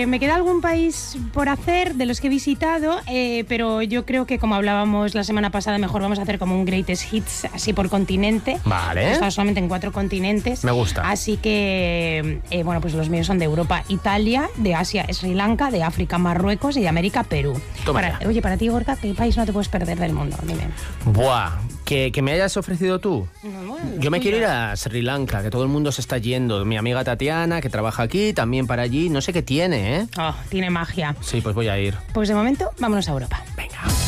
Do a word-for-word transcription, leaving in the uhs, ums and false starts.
me queda algún país por hacer de los que he visitado, eh, pero yo creo que, como hablábamos la semana pasada, mejor vamos a hacer como un greatest hits, así por continente. Vale. Está solamente en cuatro continentes. Me gusta. Así que, eh, bueno, pues los míos son de Europa, Italia, de Asia, Sri Lanka, de África, Marruecos y de América, Perú. Toma Para, ya. oye, para ti, Gorka, ¿qué país no te puedes perder del mundo? Dime. Buah, que, que me hayas ofrecido tú. No, bueno, Yo me tuyo. quiero ir a Sri Lanka, que todo el mundo se está yendo. Mi amiga Tatiana, que trabaja aquí, también para allí. No sé qué tiene, ¿eh? Oh, tiene magia. Sí, pues voy a ir. Pues de momento, vámonos a Europa. Venga.